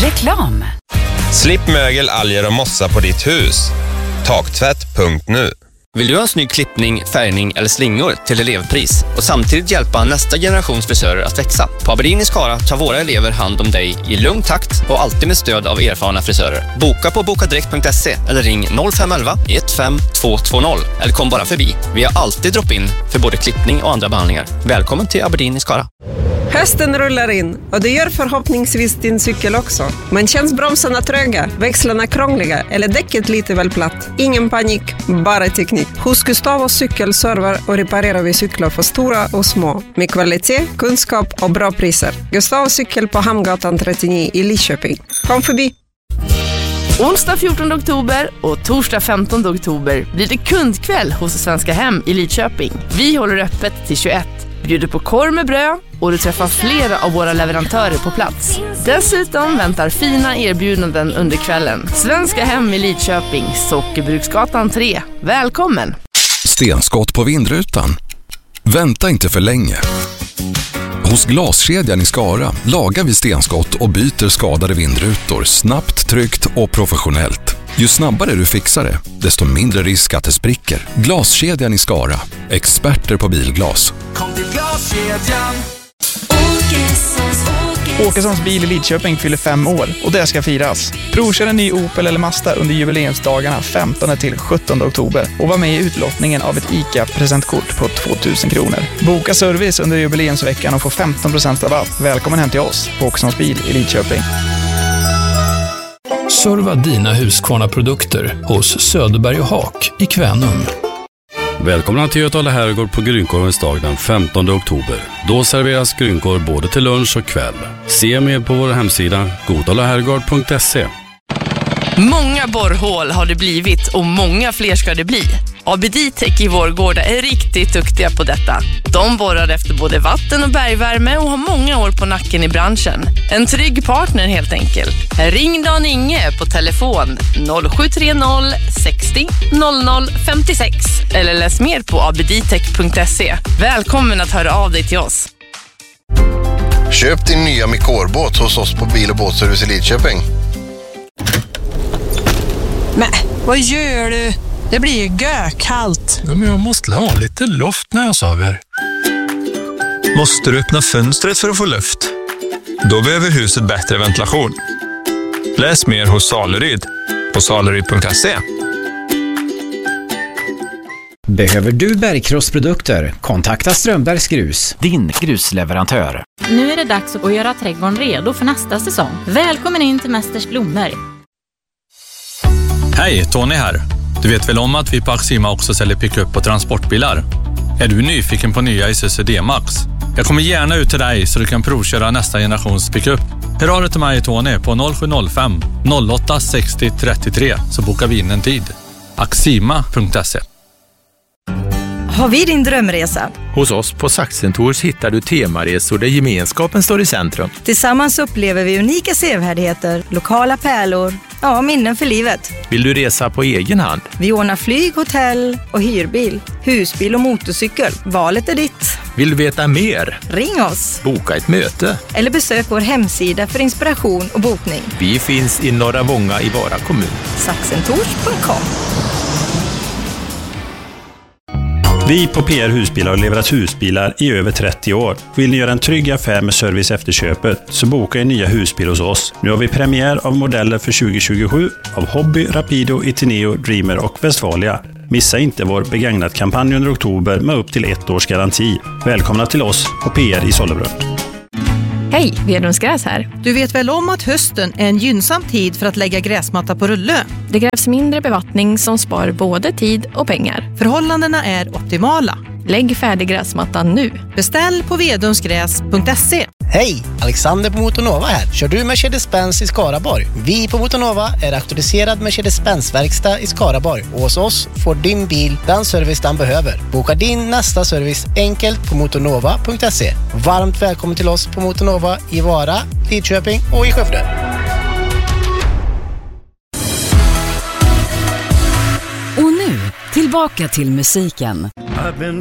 Reklam. Slipp mögel, alger och mossa på ditt hus. Taktvätt.nu. Vill du ha en snygg klippning, färgning eller slingor till elevpris och samtidigt hjälpa nästa generations frisörer att växa? På Aberdeen i Skara tar våra elever hand om dig i lugn takt och alltid med stöd av erfarna frisörer. Boka på bokadirekt.se eller ring 0511 15220 eller kom bara förbi. Vi har alltid drop-in för både klippning och andra behandlingar. Välkommen till Aberdeen i Skara. Hösten rullar in och det gör förhoppningsvis din cykel också. Men känns bromsarna tröga, växlarna krångliga eller däcket lite väl platt? Ingen panik, bara teknik. Hos Gustavos Cykelserver och reparerar vi cyklar för stora och små. Med kvalitet, kunskap och bra priser. Gustavos Cykel på Hamngatan 39 i Lidköping. Kom förbi! Onsdag 14 oktober och torsdag 15 oktober blir det kundkväll hos Svenska Hem i Lidköping. Vi håller öppet till 21. Bjuder på korv med bröd och du träffar flera av våra leverantörer på plats. Dessutom väntar fina erbjudanden under kvällen. Svenska Hem i Lidköping, Sockerbruksgatan 3. Välkommen! Stenskott på vindrutan. Vänta inte för länge. Hos Glaskedjan i Skara lagar vi stenskott och byter skadade vindrutor snabbt, tryggt och professionellt. Ju snabbare du fixar det, desto mindre risk att det spricker. Glaskedjan i Skara. Experter på bilglas. Kom till Glaskedjan. Åkessons bil i Lidköping fyller 5 år och det ska firas. Provkör en ny Opel eller Mazda under jubileumsdagarna 15 till 17 oktober och var med i utlottningen av ett ICA-presentkort på 2000 kronor. Boka service under jubileumsveckan och få 15% rabatt. Välkommen hem till oss på Åkessons bil i Lidköping. Serva dina Husqvarna-produkter hos Söderberg och Haak i Kvänum. Välkomna till Götala Herrgård på Grynkorvens dag den 15 oktober. Då serveras grynkorv både till lunch och kväll. Se mer på vår hemsida godalaherrgård.se. Många borrhål har det blivit och många fler ska det bli. ABD-Tech i Vårgårda är riktigt duktiga på detta. De borrar efter både vatten och bergvärme och har många år på nacken i branschen. En trygg partner helt enkelt. Ring Dan Inge på telefon 0730 60 00 56 eller läs mer på abdtech.se. Välkommen att höra av dig till oss. Köp din nya Mikor-båt hos oss på Bil- och båtservice i Lidköping. Men, vad gör du? Det blir ju gökallt. Men jag måste ha lite luft när jag sover. Måste du öppna fönstret för att få luft? Då behöver huset bättre ventilation. Läs mer hos Saleryd på saleryd.se. Behöver du bergkrossprodukter? Kontakta Strömbergs Grus, din grusleverantör. Nu är det dags att göra trädgården redo för nästa säsong. Välkommen in till Mästers blommor. Hej, Tony här. Du vet väl om att vi på Axima också säljer pick-up och transportbilar? Är du nyfiken på nya Isuzu D-Max? Jag kommer gärna ut till dig så du kan provköra nästa generations pick-up. Hör av dig till mig, Tony, på 0705 08 60 33 så bokar vi in en tid. Axima.se. Har vi din drömresa? Hos oss på Saxen Tours hittar du temaresor där gemenskapen står i centrum. Tillsammans upplever vi unika sevärdigheter, lokala pärlor, ja, minnen för livet. Vill du resa på egen hand? Vi ordnar flyg, hotell och hyrbil, husbil och motorcykel. Valet är ditt. Vill du veta mer? Ring oss. Boka ett möte. Eller besök vår hemsida för inspiration och bokning. Vi finns i Norra Vånga i Vara kommun. saxentours.com. Vi på PR Husbilar har levererat husbilar i över 30 år. Vill ni göra en trygg affär med service efter köpet så boka en nya husbil hos oss. Nu har vi premiär av modeller för 2027 av Hobby, Rapido, Itineo, Dreamer och Westfalia. Missa inte vår begagnat-kampanj under oktober med upp till 1 års garanti. Välkomna till oss på PR i Sollebrunn. Hej, Vedrums Gräs här. Du vet väl om att hösten är en gynnsam tid för att lägga gräsmatta på rulle? Det krävs mindre bevattning som spar både tid och pengar. Förhållandena är optimala. Lägg färdig gräsmattan nu. Beställ på vedrumsgräs.se. Hej, Alexander på Motonova här. Kör du Mercedes-Benz i Skaraborg? Vi på Motonova är auktoriserad Mercedes-Benz-verkstad i Skaraborg. Och hos oss får din bil den service den behöver. Boka din nästa service enkelt på motonova.se. Varmt välkommen till oss på Motonova i Vara, Lidköping och i Skövde. Och nu, tillbaka till musiken.